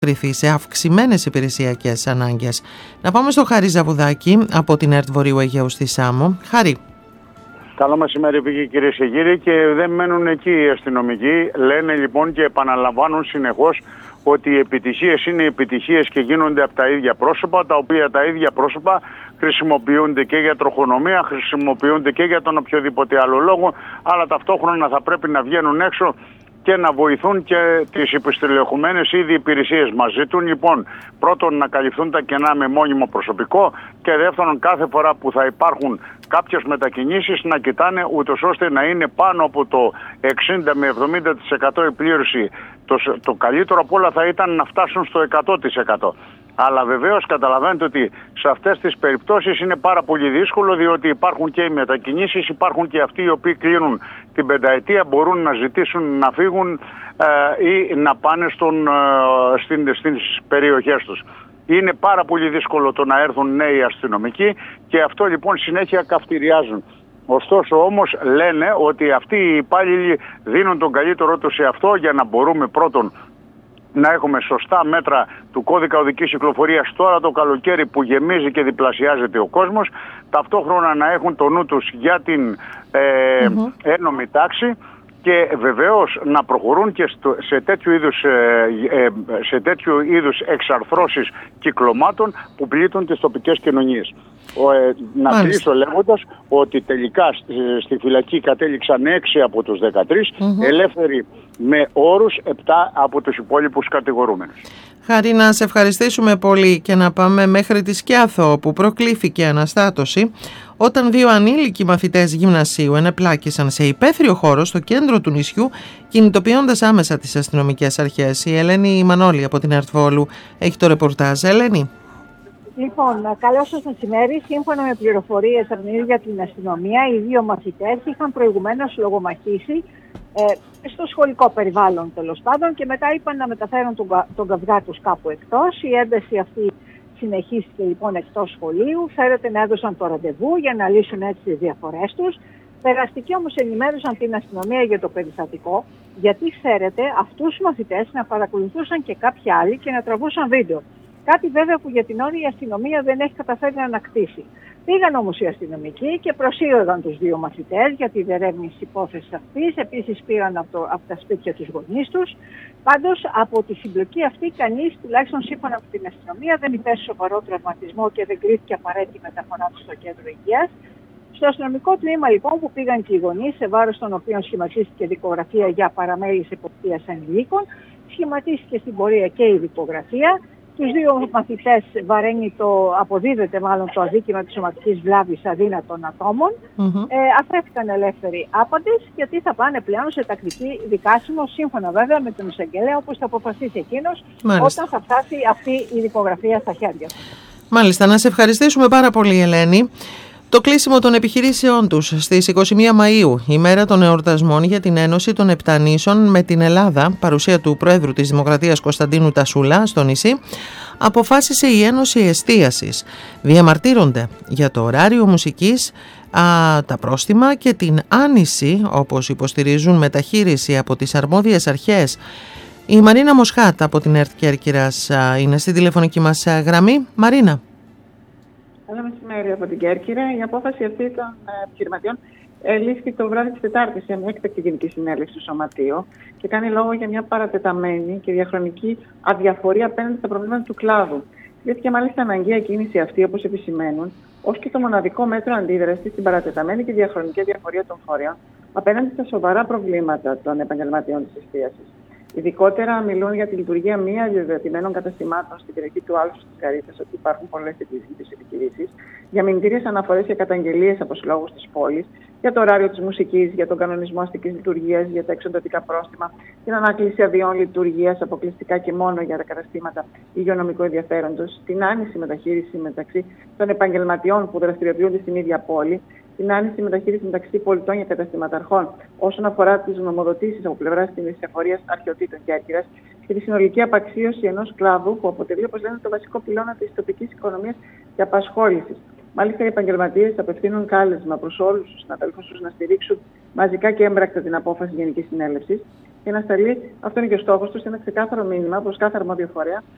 κρυφή σε αυξημένες υπηρεσιακές ανάγκες. Να πάμε στο Χάρη Ζαβουδάκη από την ΕΡΤ Βορείου Αιγαίου στη Σάμο. Χάρη. Καλό μεσημέρι, κυρίες και κύριοι, και δεν μένουν εκεί οι αστυνομικοί. Λένε λοιπόν και επαναλαμβάνουν συνεχώς ότι οι επιτυχίες είναι επιτυχίες και γίνονται από τα ίδια πρόσωπα, τα οποία τα ίδια πρόσωπα χρησιμοποιούνται και για τροχονομία, χρησιμοποιούνται και για τον οποιοδήποτε άλλο λόγο, αλλά ταυτόχρονα θα πρέπει να βγαίνουν έξω και να βοηθούν και τις υπεστελεχωμένες ήδη υπηρεσίες. Μας ζητούν λοιπόν πρώτον να καλυφθούν τα κενά με μόνιμο προσωπικό και δεύτερον κάθε φορά που θα υπάρχουν κάποιες μετακινήσεις να κοιτάνε ούτως ώστε να είναι πάνω από το 60 με 70% η πλήρωση. Το καλύτερο από όλα θα ήταν να φτάσουν στο 100%. Αλλά βεβαίως καταλαβαίνετε ότι σε αυτές τις περιπτώσεις είναι πάρα πολύ δύσκολο, διότι υπάρχουν και οι μετακινήσεις, υπάρχουν και αυτοί οι οποίοι κλείνουν την πενταετία, μπορούν να ζητήσουν να φύγουν ή να πάνε στις περιοχές τους. Είναι πάρα πολύ δύσκολο το να έρθουν νέοι αστυνομικοί και αυτό λοιπόν συνέχεια καυτηριάζουν. Ωστόσο όμως λένε ότι αυτοί οι υπάλληλοι δίνουν τον καλύτερό τους σε αυτό για να μπορούμε πρώτον να έχουμε σωστά μέτρα του κώδικα οδικής κυκλοφορίας τώρα το καλοκαίρι που γεμίζει και διπλασιάζεται ο κόσμος, ταυτόχρονα να έχουν το νου τους για την ένομη τάξη και βεβαίως να προχωρούν και σε τέτοιου είδους εξαρθρώσεις κυκλωμάτων που πλήττουν τις τοπικές κοινωνίες. Να κλείσω λέγοντας ότι τελικά στη φυλακή κατέληξαν 6 από τους 13, ελεύθεροι με όρους 7 από τους υπόλοιπους κατηγορούμενους. Χάρη, να σε ευχαριστήσουμε πολύ και να πάμε μέχρι τη Σκιάθο, όπου προκλήθηκε αναστάτωση όταν 2 ανήλικοι μαθητές γυμνασίου ενεπλάκησαν σε υπαίθριο χώρο στο κέντρο του νησιού, κινητοποιώντας άμεσα τις αστυνομικές αρχές. Η Ελένη Μανώλη από την ΕΡΤ Βόλου έχει το ρεπορτάζ. Ελένη. Λοιπόν, καλό σας μεσημέρι. Σύμφωνα με πληροφορίες από την ίδια την αστυνομία, οι 2 μαθητές είχαν προηγουμένως λογομαχήσει στο σχολικό περιβάλλον τέλος πάντων και μετά είπαν να μεταφέρουν τον καυγά τους κάπου εκτός. Η ένταση αυτή συνεχίστηκε λοιπόν εκτός σχολείου. Φέρεται να έδωσαν το ραντεβού για να λύσουν έτσι τις διαφορές τους. Περαστικοί όμως ενημέρωσαν την αστυνομία για το περιστατικό, γιατί φέρεται αυτούς τους μαθητές να παρακολουθούσαν και κάποιοι άλλοι και να τραβούσαν βίντεο. Κάτι βέβαια που για την ώρα η αστυνομία δεν έχει καταφέρει να ανακτήσει. Πήγαν όμως οι αστυνομικοί και προσήγαγαν τους 2 μαθητές για τη διερεύνηση της υπόθεσης αυτής. Επίσης πήραν από τα σπίτια τους γονείς τους. Πάντως από τη συμπλοκή αυτή κανείς, τουλάχιστον σύμφωνα με την αστυνομία, δεν υπέστη σοβαρό τραυματισμό και δεν κρίθηκε απαραίτητη μεταφορά του στο κέντρο υγείας. Στο αστυνομικό τμήμα λοιπόν που πήγαν και οι γονείς, σε βάρος των οποίων σχηματίστηκε δικογραφία για παραμέληση εποπτείας ανηλίκων, σχηματίστηκε στην πορεία και η δικογραφία. Τους 2 μαθητές αποδίδεται το αδίκημα της σωματικής βλάβης αδύνατων ατόμων. Αφέθηκαν ελεύθεροι άπαντες, γιατί θα πάνε πλέον σε τακτική δικάσιμο, σύμφωνα βέβαια με τον εισαγγελέα, όπως θα αποφασίσει εκείνος όταν θα φτάσει αυτή η δικογραφία στα χέρια του. Μάλιστα, να σε ευχαριστήσουμε πάρα πολύ, Ελένη. Το κλείσιμο των επιχειρήσεών τους στις 21 Μαΐου, ημέρα των εορτασμών για την Ένωση των Επτανήσων με την Ελλάδα, παρουσία του Προέδρου της Δημοκρατίας Κωνσταντίνου Τασούλα στο νησί, αποφάσισε η Ένωση Εστίασης. Διαμαρτύρονται για το ωράριο μουσικής, τα πρόστιμα και την άνηση, όπως υποστηρίζουν, μεταχείριση από τις αρμόδιες αρχές. Η Μαρίνα Μοσχάτ από την ΕΡΤ Κέρκυρας είναι στη τηλεφωνική μας γραμμή. Μαρίνα. Καλό μεσημέρι από την Κέρκυρα. Η απόφαση αυτή των επιχειρηματιών λήφθη το βράδυ της Τετάρτης σε μια έκτακτη γενική συνέλευση του Σωματείου και κάνει λόγο για μια παρατεταμένη και διαχρονική αδιαφορία απέναντι στα προβλήματα του κλάδου. Κρίθηκε μάλιστα αναγκαία κίνηση αυτή, όπως επισημαίνουν, ως και το μοναδικό μέτρο αντίδρασης στην παρατεταμένη και διαχρονική αδιαφορία των φορέων απέναντι στα σοβαρά προβλήματα των επαγγελματιών της εστίασης. Ειδικότερα μιλούν για τη λειτουργία μη αδειοδοτημένων καταστημάτων στην περιοχή του Άλσου της Καρύθας, ότι υπάρχουν πολλές επιχειρήσεις, για μηνυτήριες αναφορές και καταγγελίες από συλλόγους της πόλης, για το ωράριο της μουσικής, για τον κανονισμό αστικής λειτουργίας, για τα εξοντοτικά πρόστιμα, την ανάκληση αδειών λειτουργίας αποκλειστικά και μόνο για τα καταστήματα υγειονομικού ενδιαφέροντος, την άνηση μεταχείριση μεταξύ των επαγγελματιών που δραστηριοποιούνται στην ίδια πόλη, την άνηση μεταχείριση μεταξύ πολιτών και καταστηματαρχών όσον αφορά τις νομοδοτήσεις από πλευράς της εφορίας αρχαιοτήτων Κέρκυρας και τη συνολική απαξίωση ενός κλάδου που αποτελεί, όπως λένε, το βασικό πυλώνα της τοπικής οικονομίας και απασχόλησης. Μάλιστα, οι επαγγελματίες απευθύνουν κάλεσμα προς όλους τους συναδέλφους τους να στηρίξουν μαζικά και έμπρακτα την απόφαση Γενικής Συνέλευσης και να σταλεί, αυτό είναι και ο στόχος τους, ένα ξεκάθαρο μήνυμα προς κάθε αρμόδιο φορέα